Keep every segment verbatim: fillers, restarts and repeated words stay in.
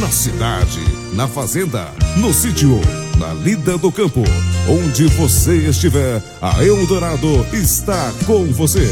na cidade, na fazenda, no sítio, na lida do campo. Onde você estiver, a Eldorado está com você.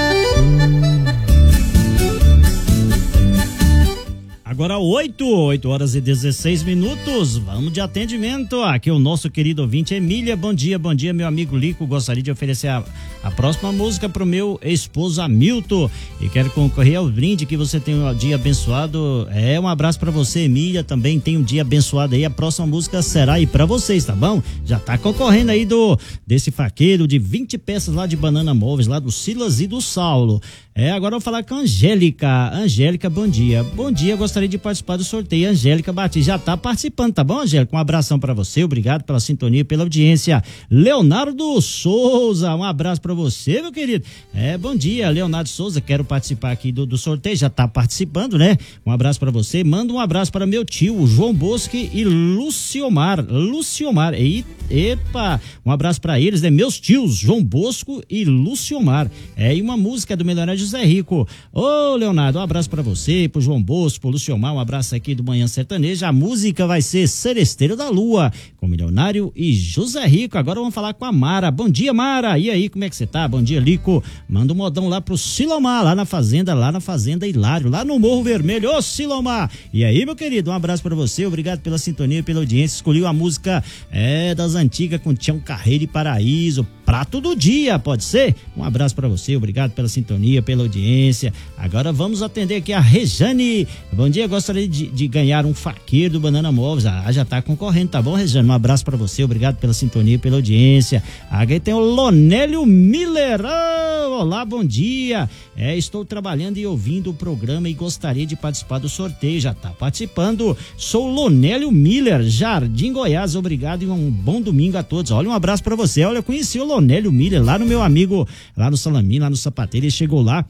Agora oito, oito horas e dezesseis minutos, vamos de atendimento. Aqui é o nosso querido ouvinte Emília. Bom dia, bom dia, meu amigo Lico. Gostaria de oferecer a, a próxima música para o meu esposo Hamilton e quero concorrer ao brinde. Que você tenha um dia abençoado. É, um abraço para você, Emília. Também tem um dia abençoado aí. A próxima música será aí para vocês, tá bom? Já tá concorrendo aí do desse faqueiro de vinte peças lá de banana móveis, lá do Silas e do Saulo. É, agora eu vou falar com a Angélica. Angélica, bom dia. Bom dia, gostaria de participar do sorteio. Angélica Batista já tá participando, tá bom, Angélica? Um abração para você, obrigado pela sintonia, pela audiência. Leonardo Souza, um abraço para você, meu querido. É, bom dia, Leonardo Souza, quero participar aqui do, do sorteio, já tá participando, né? Um abraço para você, manda um abraço para meu tio, João Bosco e Luciomar. Luciomar, e, epa, um abraço para eles, né? Meus tios, João Bosco e Luciomar. É, e uma música do Milionário José Rico. Ô, Leonardo, um abraço para você, pro João Bosco, pro Luciomar, um abraço aqui do Manhã Sertaneja. A música vai ser Seresteiro da Lua, com Milionário e José Rico. Agora vamos falar com a Mara. Bom dia, Mara. E aí, como é que você tá? Bom dia, Lico. Manda um modão lá pro Silomar, lá na fazenda, lá na fazenda Hilário, lá no Morro Vermelho. Ô, Silomar. E aí, meu querido, um abraço para você, obrigado pela sintonia, pela audiência. Escolhi a música é, das antigas com Tião Carreiro e Paraíso, Prato do Dia, pode ser? Um abraço para você, obrigado pela sintonia, pela audiência. Agora vamos atender aqui a Rejane. Bom dia, gostaria de, de ganhar um faqueiro do Banana Móveis. Ah, já tá concorrendo, tá bom, Rejane? Um abraço para você, obrigado pela sintonia, pela audiência. Aqui tem o Lonélio Miller. Oh, olá, bom dia. É, estou trabalhando e ouvindo o programa e gostaria de participar do sorteio. Já tá participando. Sou Lonélio Miller, Jardim Goiás. Obrigado e um bom domingo a todos. Olha, um abraço para você. Olha, eu conheci o Lonélio Miller lá no meu amigo, lá no Salamim, lá no Sapateiro. Ele chegou lá.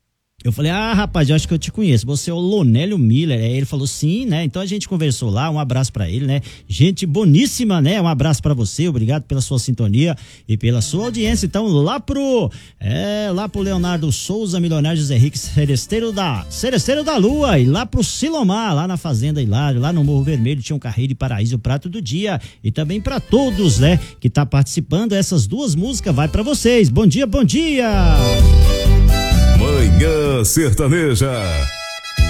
Eu falei, ah, rapaz, eu acho que eu te conheço, você é o Lonélio Miller. Aí ele falou, sim, né? Então a gente conversou lá, um abraço pra ele, né? Gente boníssima, né? Um abraço pra você, obrigado pela sua sintonia e pela sua audiência. Então lá pro, é, lá pro Leonardo Souza, Milionário José Henrique, Seresteiro da, Seresteiro da Lua, e lá pro Silomar, lá na Fazenda Hilário, lá no Morro Vermelho, Tião Carreiro e Paraíso, o Prato do Dia. E também pra todos, né? Que tá participando, essas duas músicas vai pra vocês. Bom dia, bom dia! Manhã Sertaneja.